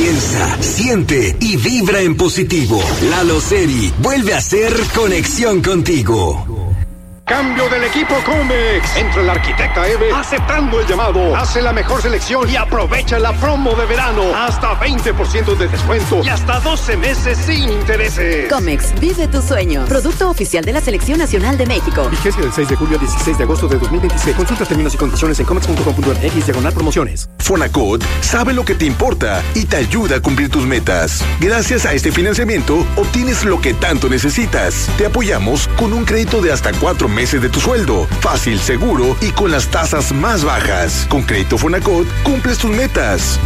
Piensa, siente y vibra en positivo. Lalo Seri vuelve a hacer conexión contigo. Cambio del equipo Comex. Entra el arquitecta Eve aceptando el llamado. Hace la mejor selección y aprovecha la promo de verano. Hasta 20% de descuento y hasta 12 meses sin intereses. Comex, vive tu sueño. Producto oficial de la Selección Nacional de México. Vigencia del 6 de julio al 16 de agosto de 2026. Consulta términos y condiciones en comex.com.mx/promociones. Fonacot sabe lo que te importa y te ayuda a cumplir tus metas. Gracias a este financiamiento, obtienes lo que tanto necesitas. Te apoyamos con un crédito de hasta 4 meses de tu sueldo. Fácil, seguro y con las tasas más bajas. Con Crédito Fonacot, cumples tus metas.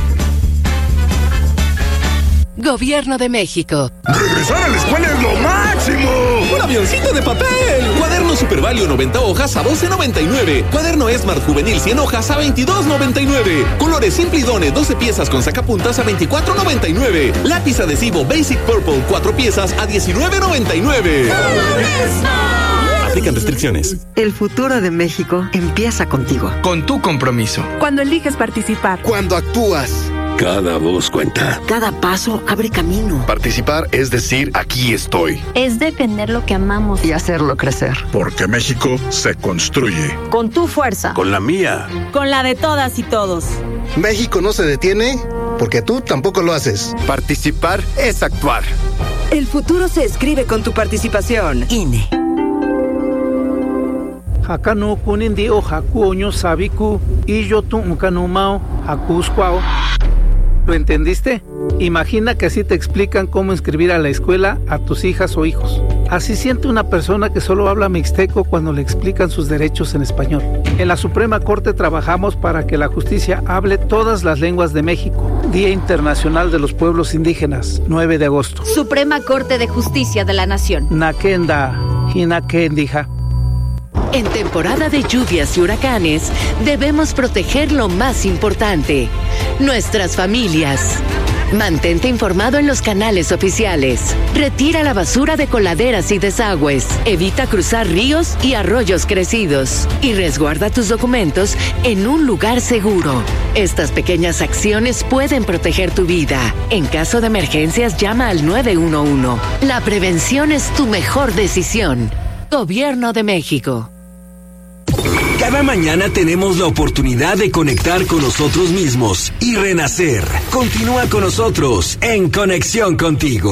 Gobierno de México. ¡Regresar a la escuela es lo máximo! ¡Un avioncito de papel! Cuaderno Super Value 90 hojas a $12.99. Cuaderno Smart Juvenil 100 hojas a $22.99. Colores Simple y Done 12 piezas con sacapuntas a $24.99. Lápiz adhesivo Basic Purple 4 piezas a $19.99. Aplican restricciones. El futuro de México empieza contigo. Con tu compromiso. Cuando eliges participar. Cuando actúas. Cada voz cuenta. Cada paso abre camino. Participar es decir, aquí estoy. Es defender lo que amamos. Y hacerlo crecer. Porque México se construye. Con tu fuerza. Con la mía. Con la de todas y todos. México no se detiene porque tú tampoco lo haces. Participar es actuar. El futuro se escribe con tu participación. INE. Hakano kunindio hakuoño sabiku y yo tu unkanumao hakusquao. ¿Lo entendiste? Imagina que así te explican cómo inscribir a la escuela a tus hijas o hijos. Así siente una persona que solo habla mixteco cuando le explican sus derechos en español. En la Suprema Corte trabajamos para que la justicia hable todas las lenguas de México. Día Internacional de los Pueblos Indígenas, 9 de agosto. Suprema Corte de Justicia de la Nación. Nakenda, hinakendija. En temporada de lluvias y huracanes, debemos proteger lo más importante, nuestras familias. Mantente informado en los canales oficiales. Retira la basura de coladeras y desagües. Evita cruzar ríos y arroyos crecidos. Y resguarda tus documentos en un lugar seguro. Estas pequeñas acciones pueden proteger tu vida. En caso de emergencias, llama al 911. La prevención es tu mejor decisión. Gobierno de México. Cada mañana tenemos la oportunidad de conectar con nosotros mismos y renacer. Continúa con nosotros en Conexión Contigo.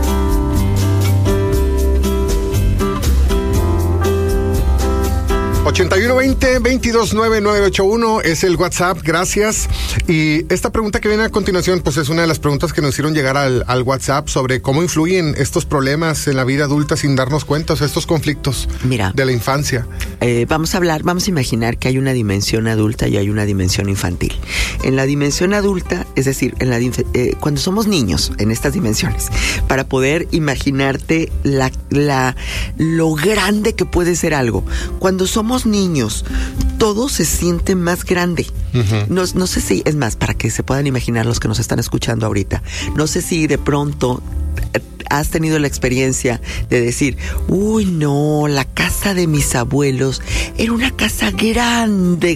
8120-229981 es el WhatsApp, gracias. Y esta pregunta que viene a continuación, pues es una de las preguntas que nos hicieron llegar al WhatsApp sobre cómo influyen estos problemas en la vida adulta sin darnos cuenta, o sea, estos conflictos de la infancia. Vamos a imaginar que hay una dimensión adulta y hay una dimensión infantil. En la dimensión adulta, es decir, cuando somos niños, en estas dimensiones, para poder imaginarte lo grande que puede ser algo. Cuando somos niños, todo se siente más grande. Uh-huh. No sé si, es más, para que se puedan imaginar los que nos están escuchando ahorita, no sé si de pronto has tenido la experiencia de decir, uy, no, la casa de mis abuelos era una casa grande,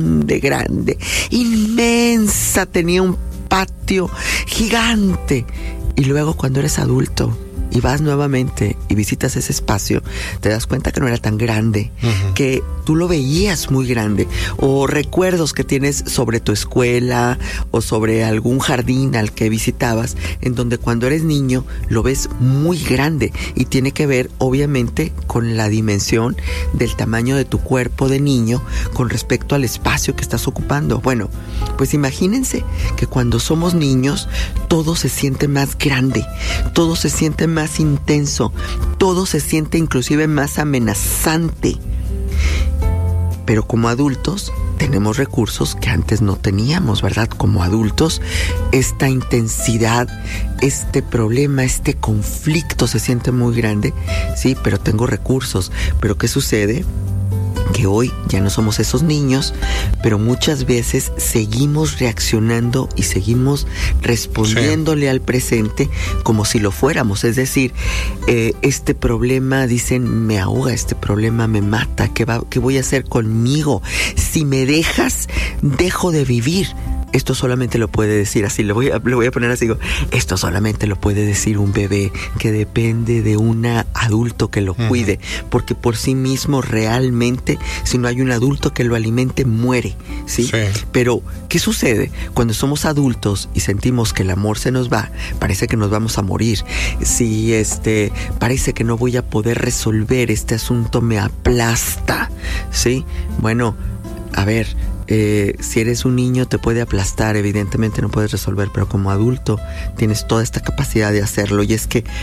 inmensa, tenía un patio gigante. Y luego cuando eres adulto y vas nuevamente y visitas ese espacio, te das cuenta que no era tan grande, uh-huh, que tú lo veías muy grande, o recuerdos que tienes sobre tu escuela o sobre algún jardín al que visitabas, en donde cuando eres niño lo ves muy grande y tiene que ver obviamente con la dimensión del tamaño de tu cuerpo de niño con respecto al espacio que estás ocupando. Bueno, pues imagínense que cuando somos niños todo se siente más grande, todo se siente más intenso, todo se siente inclusive más amenazante. Pero como adultos tenemos recursos que antes no teníamos, ¿verdad? Como adultos, esta intensidad, este problema, este conflicto se siente muy grande, sí, pero tengo recursos. Pero ¿qué sucede? Que hoy ya no somos esos niños, pero muchas veces seguimos reaccionando y seguimos respondiéndole al presente como si lo fuéramos. Es decir, este problema, dicen, me ahoga, este problema me mata, ¿qué voy a hacer conmigo? Si me dejas, dejo de vivir. esto solamente lo puede decir así, lo voy a poner así, esto solamente lo puede decir un bebé que depende de un adulto que lo cuide, porque por sí mismo realmente, si no hay un adulto que lo alimente, muere, ¿sí? Pero, ¿qué sucede? Cuando somos adultos y sentimos que el amor se nos va, parece que nos vamos a morir. Si parece que no voy a poder resolver, este asunto me aplasta, ¿sí? Bueno, a ver, si eres un niño te puede aplastar, evidentemente no puedes resolver, pero como adulto tienes toda esta capacidad de hacerlo, y es que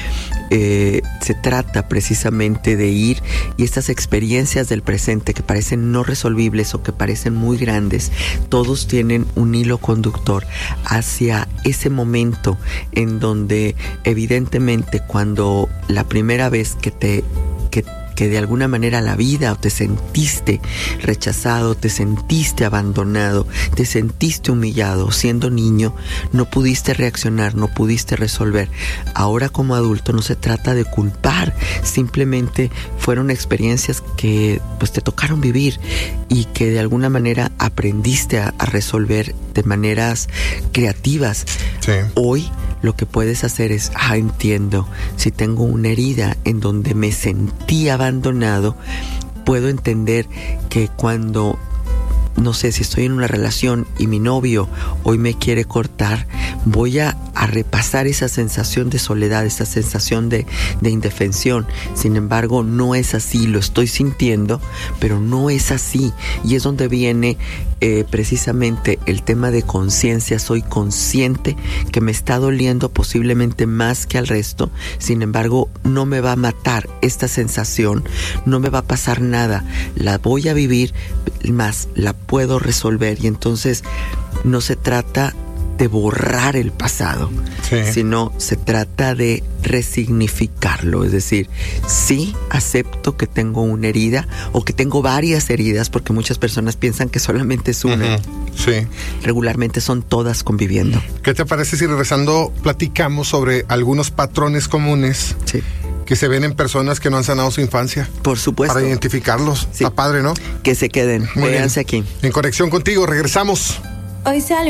se trata precisamente de ir, y estas experiencias del presente que parecen no resolvibles o que parecen muy grandes, todos tienen un hilo conductor hacia ese momento en donde evidentemente cuando la primera vez que de alguna manera la vida, o te sentiste rechazado, te sentiste abandonado, te sentiste humillado, siendo niño, no pudiste reaccionar, no pudiste resolver. Ahora como adulto no se trata de culpar, simplemente fueron experiencias que pues te tocaron vivir y que de alguna manera aprendiste a resolver de maneras creativas. Sí. Hoy lo que puedes hacer es, entiendo, si tengo una herida en donde me sentí abandonado, puedo entender que cuando, no sé, si estoy en una relación y mi novio hoy me quiere cortar, voy a repasar esa sensación de soledad, esa sensación de indefensión. Sin embargo, no es así, lo estoy sintiendo, pero no es así. Y es donde viene precisamente el tema de conciencia. Soy consciente que me está doliendo posiblemente más que al resto. Sin embargo, no me va a matar esta sensación, no me va a pasar nada. La voy a vivir, más la puedo resolver. Y entonces no se trata de borrar el pasado, sino se trata de resignificarlo. Es decir, sí acepto que tengo una herida o que tengo varias heridas, porque muchas personas piensan que solamente es una. Sí. Regularmente son todas conviviendo. ¿Qué te parece si regresando platicamos sobre algunos patrones comunes que se ven en personas que no han sanado su infancia? Por supuesto. Para identificarlos. Está padre, ¿no? Que se queden. Véanse aquí. En conexión contigo, regresamos. Hoy salió